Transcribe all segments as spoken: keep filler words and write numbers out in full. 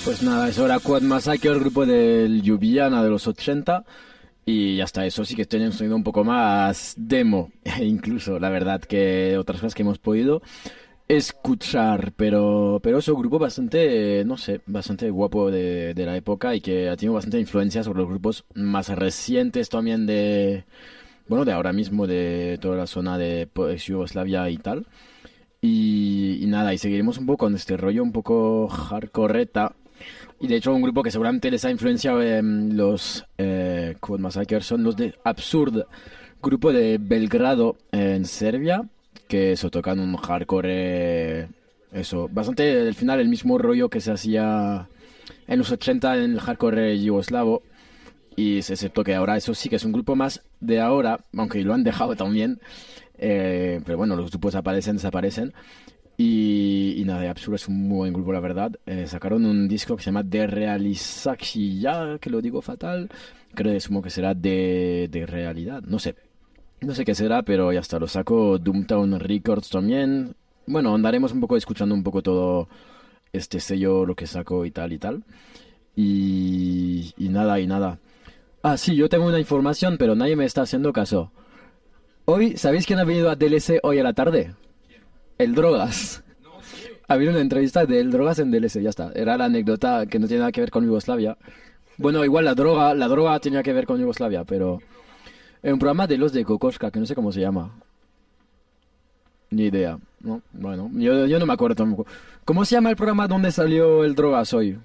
Pues nada, eso era Quad Massacre, el grupo del Ljubljana de los ochenta. Y hasta eso sí que tiene un sonido un poco más demo, incluso, la verdad, que otras cosas que hemos podido escuchar. Pero, pero es un grupo bastante, no sé, bastante guapo de, de la época y que ha tenido bastante influencia sobre los grupos más recientes también de, bueno, de ahora mismo, de toda la zona de pues, Yugoslavia y tal. Y, y nada, y seguiremos un poco con este rollo un poco hardcoreta. Y de hecho un grupo que seguramente les ha influenciado en los eh, Quad Massacre son los de Absurd, grupo de Belgrado en Serbia, que eso tocan un hardcore, eh, eso, bastante al final el mismo rollo que se hacía en los ochenta en el hardcore yugoslavo. Y es excepto que ahora eso sí que es un grupo más de ahora, aunque lo han dejado también. Eh, pero bueno, los grupos aparecen, desaparecen. Y, y nada, Absurd es un muy buen grupo, la verdad. Eh, sacaron un disco que se llama De Realizaxia, que lo digo fatal. Creo que supongo que será de, de realidad. No sé. No sé qué será, pero ya está. Lo saco Doomtown Records también. Bueno, andaremos un poco escuchando un poco todo este sello, lo que saco y tal y tal. Y, y nada, y nada. Ah, sí, yo tengo una información, pero nadie me está haciendo caso. Hoy, ¿sabéis quién ha venido a D L C hoy a la tarde? El Drogas. Ha habido una entrevista de El Drogas en D L C, ya está. Era la anécdota que no tiene nada que ver con Yugoslavia. Bueno, igual la droga, la droga tenía que ver con Yugoslavia, pero... En un programa de los de Kokoschka, que no sé cómo se llama. Ni idea, ¿no? Bueno, yo, yo no me acuerdo tampoco. ¿Cómo se llama el programa donde salió El Drogas hoy?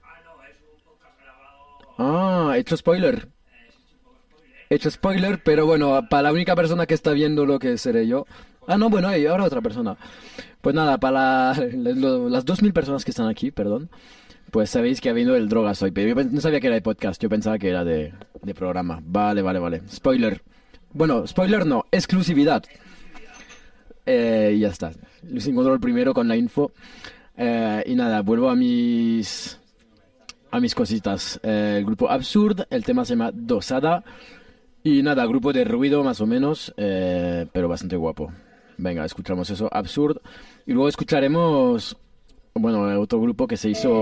Ah, he hecho spoiler. He hecho spoiler, pero bueno, para la única persona que está viendo lo que seré yo. Ah, no, bueno, y ahora otra persona. Pues nada, para la- lo- las dos mil personas que están aquí, perdón, pues sabéis que ha venido el Drogas hoy, pero yo pen- no sabía que era de podcast, yo pensaba que era de, de programa. Vale, vale, vale. Spoiler. Bueno, spoiler no, exclusividad. Eh, y ya está. Luis encontró el primero con la info. Eh, y nada, vuelvo a mis a mis cositas. Eh, el grupo Absurd, el tema se llama Dosada. Y nada, grupo de ruido más o menos, eh, pero bastante guapo. Venga, escuchamos eso, Absurd. Y luego escucharemos, bueno, otro grupo que se hizo